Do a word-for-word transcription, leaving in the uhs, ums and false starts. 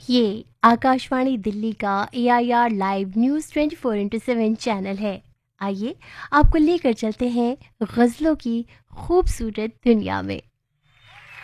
ये आकाशवाणी दिल्ली का ए I R live news twenty four into seven channel है। आइए आपको लेकर चलते हैं गज़लों की खूबसूरत दुनिया में।